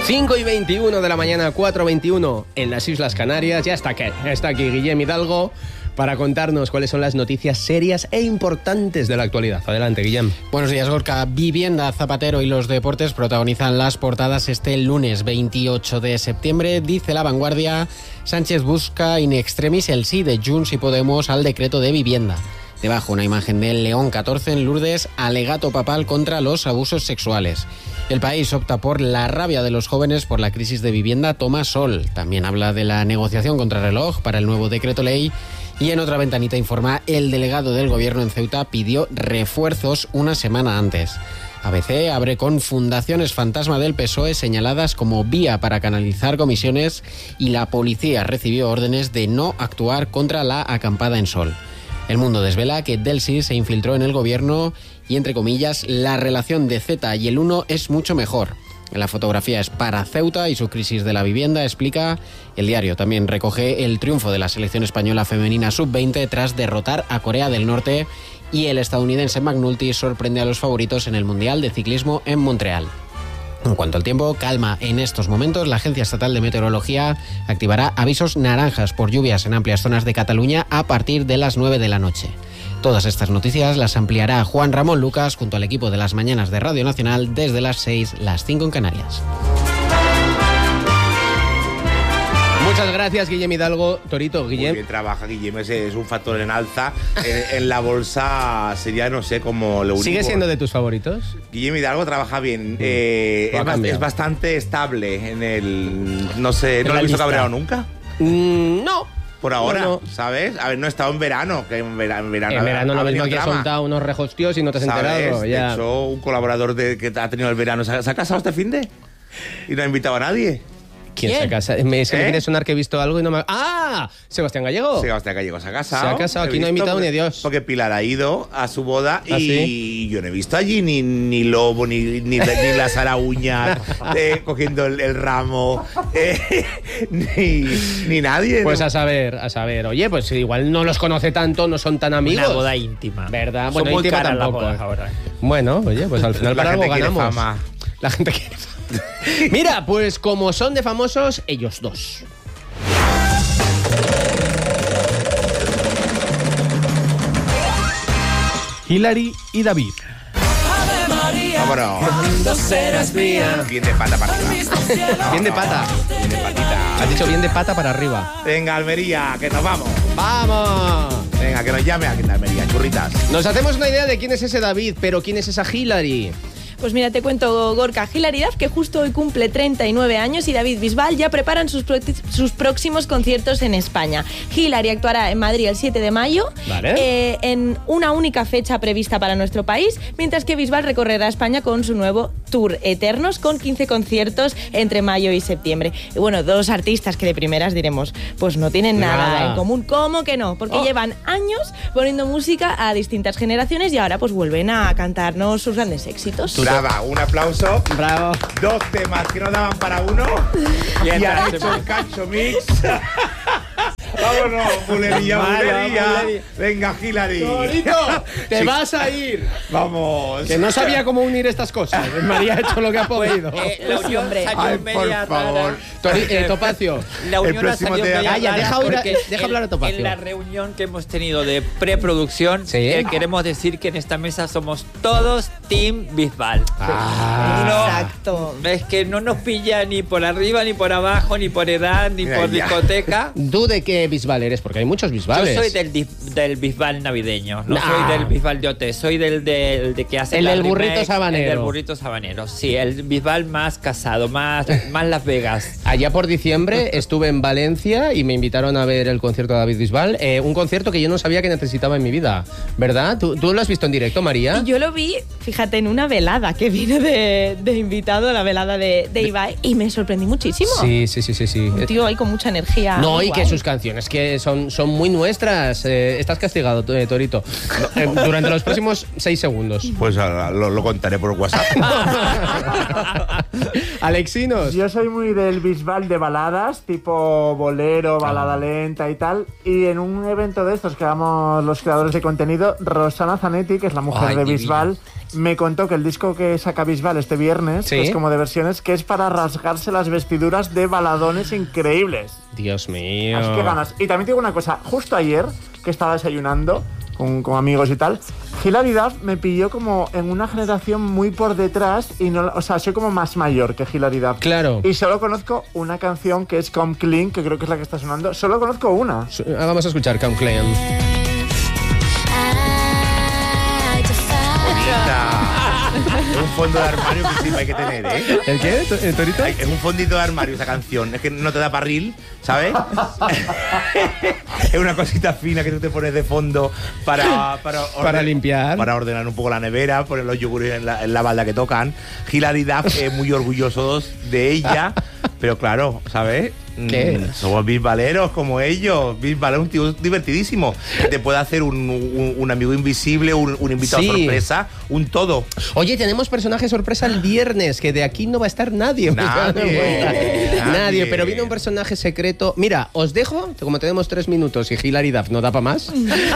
5:21 de la mañana, 4:21 en las Islas Canarias. Ya está aquí Guillem Hidalgo para contarnos cuáles son las noticias serias e importantes de la actualidad. Adelante, Guillem. Buenos días, Gorka. Vivienda, Zapatero y los deportes protagonizan las portadas este lunes 28 de septiembre. Dice La Vanguardia, Sánchez busca in extremis el sí de Junts y Podemos al decreto de vivienda. Debajo una imagen del León 14 en Lourdes, alegato papal contra los abusos sexuales. El País opta por la rabia de los jóvenes por la crisis de vivienda, toma sol. También habla de la negociación contra reloj para el nuevo decreto ley. Y en otra ventanita informa, el delegado del gobierno en Ceuta pidió refuerzos una semana antes. ABC abre con fundaciones fantasma del PSOE señaladas como vía para canalizar comisiones y la policía recibió órdenes de no actuar contra la acampada en Sol. El Mundo desvela que Delsi se infiltró en el gobierno y, entre comillas, la relación de Z y el 1 es mucho mejor. La fotografía es para Ceuta y su crisis de la vivienda, explica. El diario también recoge el triunfo de la selección española femenina sub-20 tras derrotar a Corea del Norte, y el estadounidense McNulty sorprende a los favoritos en el Mundial de Ciclismo en Montreal. En cuanto al tiempo, calma en estos momentos. La Agencia Estatal de Meteorología activará avisos naranjas por lluvias en amplias zonas de Cataluña a partir de las 9 de la noche. Todas estas noticias las ampliará Juan Ramón Lucas junto al equipo de las mañanas de Radio Nacional desde las 6, las 5 en Canarias. Muchas gracias, Guillem Hidalgo. Torito, Guillem. Muy bien trabaja, Guillem. Ese es un factor en alza. En la bolsa sería, no sé, como lo único. ¿Sigue siendo de tus favoritos? Guillem Hidalgo trabaja bien. Es bastante estable en el... No sé, ¿no lo he visto cabreado nunca? No. Por ahora, no. ¿Sabes? A ver, no he estado en verano. Que en verano lo mismo que has soltado unos rejostios y no te has enterado. Ya. De hecho, un colaborador que ha tenido el verano ¿se ha casado este finde? Y no ha invitado a nadie. ¿Quién se ha casado? Es que me quiere sonar que he visto algo y no me... ¡Ah! ¿Sebastián Gallego? Sebastián Gallego se ha casado. Se ha casado. Aquí no ha invitado ni a Dios. Porque Pilar ha ido a su boda y ¿sí? Yo no he visto allí ni Lobo, ni la Sara Uñas cogiendo el ramo, ni nadie. Pues ¿no? a saber. Oye, pues igual no los conoce tanto, no son tan amigos. Una boda íntima. ¿Verdad? Son bueno, muy íntima caras tampoco. las bodas ahora. Bueno, oye, pues al final para algo ganamos. Fama. La gente quiere fama. Mira, pues como son de famosos, ellos dos. Hilary y David. Vámonos. Serás mía. Bien de pata para arriba. Bien de pata. Bien de patita. Has dicho bien de pata para arriba. Venga, Almería, que nos vamos. ¡Vamos! Venga, que nos llame aquí en Almería, churritas. Nos hacemos una idea de quién es ese David, pero quién es esa Hilary. Pues mira, te cuento, Gorka. Hilary Duff, que justo hoy cumple 39 años, y David Bisbal ya preparan sus próximos conciertos en España. Hilary actuará en Madrid el 7 de mayo, vale. En una única fecha prevista para nuestro país, mientras que Bisbal recorrerá España con su nuevo Tour Eternos, con 15 conciertos entre mayo y septiembre. Y bueno, dos artistas que de primeras diremos, pues no tienen nada en común. ¿Cómo que no? Porque llevan años poniendo música a distintas generaciones y ahora pues vuelven a cantarnos sus grandes éxitos. Brava, un aplauso. Bravo. Dos temas que no daban para uno. Y ha hecho el cacho mix. Vámonos, bulería. Venga, Hilary. Torito, te vas a ir. Vamos. Que no sabía cómo unir estas cosas. María ha hecho lo que ha podido. La unión salió media por favor. Topacio. La unión ha salido media deja hablar a Topacio. En la reunión que hemos tenido de preproducción, queremos decir que en esta mesa somos todos Team Bisbal. Exacto. Es que no nos pilla ni por arriba, ni por abajo, ni por edad, ni por discoteca. ¿Tú de qué Bisbal eres? Porque hay muchos Bisbales. Yo soy del Bisbal navideño. No soy del Bisbal de OT. Soy del que hace el del burrito sabanero. El del burrito sabanero. Sí, el Bisbal más casado, más Las Vegas. Allá por diciembre estuve en Valencia y me invitaron a ver el concierto de David Bisbal. Un concierto que yo no sabía que necesitaba en mi vida, ¿verdad? ¿Tú lo has visto en directo, María? Yo lo vi, fíjate, en una velada que vino de invitado a la velada de Ibai, y me sorprendí muchísimo. Sí. Un tío ahí con mucha energía. No, y que sus canciones que son muy nuestras. Estás castigado, Torito. Durante los próximos 6 segundos. Pues lo contaré por WhatsApp. Alexinos. Yo soy muy del Bisbal de baladas, tipo bolero, balada lenta y tal. Y en un evento de estos que damos los creadores de contenido, Rosana Zanetti, que es la mujer de Bisbal, me contó que el disco que saca Bisbal este viernes, ¿Sí? que es como de versiones, que es para rasgarse las vestiduras de baladones increíbles. Dios mío. Así que ganas. Y también te digo una cosa, justo ayer, que estaba desayunando con amigos y tal, Hilary Duff me pilló como en una generación muy por detrás y no, o sea, soy como más mayor que Hilary Duff. Claro. Y solo conozco una canción que es Come Clean, que creo que es la que está sonando. Solo conozco una. Vamos a escuchar Come Clean. Es un fondo de armario que sí hay que tener, ¿eh? ¿El qué? ¿El Torito? Es un fondito de armario esa canción. Es que no te da parril, ¿sabes? Es una cosita fina que tú te pones de fondo para limpiar. Para ordenar un poco la nevera, poner los yogures en la balda que tocan. Hilary Duff es muy orgullosos de ella, pero claro, ¿sabes? ¿Qué? Somos bisbaleros como ellos. Bisbal es un tío divertidísimo. Te puede hacer un amigo invisible, un invitado sorpresa, un todo. Oye, tenemos personaje sorpresa el viernes, que de aquí no va a estar nadie. Nadie, pero viene un personaje secreto. Mira, os dejo, como tenemos 3 minutos y Hilary Duff no da para más,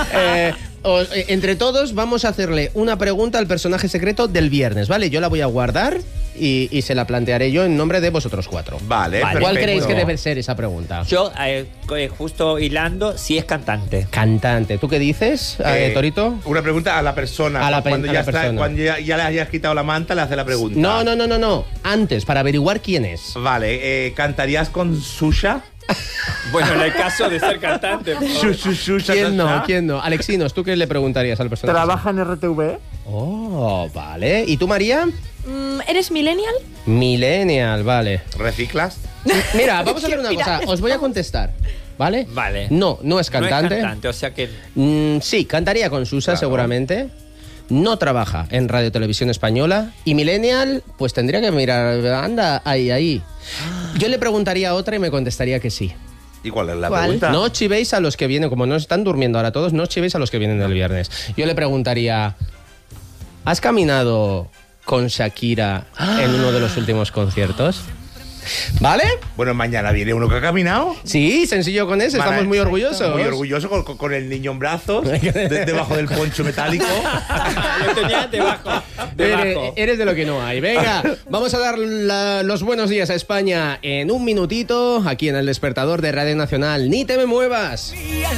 entre todos vamos a hacerle una pregunta al personaje secreto del viernes, ¿vale? Yo la voy a guardar y se la plantearé yo en nombre de vosotros 4. Vale, ¿Cuál creéis que debe ser esa pregunta? Yo, justo hilando, si es cantante. Cantante. ¿Tú qué dices, Torito? Una pregunta a la persona. Cuando ya le hayas quitado la manta, le hace la pregunta. No. Antes, para averiguar quién es. Vale, ¿cantarías con Susha? Bueno, en el caso de ser cantante. ¿Quién no? Alexinos, ¿tú qué le preguntarías al personaje? ¿Trabaja en RTV? Oh, vale. ¿Y tú, María? ¿Eres millennial? Millennial, vale. ¿Reciclas? Mira, vamos a hacer una cosa. Os voy a contestar, ¿vale? Vale. No es cantante. No es cantante, o sea que... Sí, cantaría con Susa, seguramente. No trabaja en Radio Televisión Española. Y millennial, pues tendría que mirar. Anda, ahí. Yo le preguntaría otra y me contestaría que sí. ¿Y cuál es la pregunta? No chivéis a los que vienen, como no están durmiendo ahora todos, no chivéis a los que vienen del viernes. Yo le preguntaría, ¿has caminado con Shakira en uno de los últimos conciertos? ¿Vale? Bueno, mañana viene uno que ha caminado. Sí, sencillo con ese, estamos muy orgullosos. Muy orgulloso con el niño en brazos, debajo del poncho metálico. Lo tenía debajo. Eres de lo que no hay. Venga, vamos a dar los buenos días a España en un minutito, aquí en El Despertador de Radio Nacional. ¡Ni te me muevas!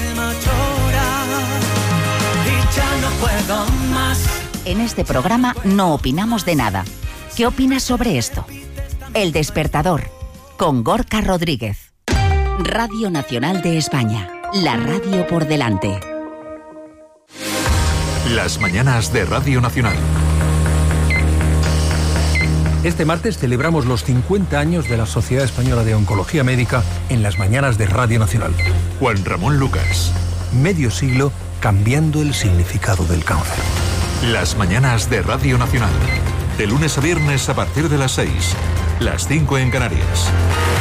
En este programa no opinamos de nada. ¿Qué opinas sobre esto? El Despertador, con Gorka Rodríguez. Radio Nacional de España, la radio por delante. Las mañanas de Radio Nacional. Este martes celebramos los 50 años de la Sociedad Española de Oncología Médica en las mañanas de Radio Nacional. Juan Ramón Lucas. Medio siglo cambiando el significado del cáncer. Las mañanas de Radio Nacional. De lunes a viernes a partir de las 6. Las 5 en Canarias.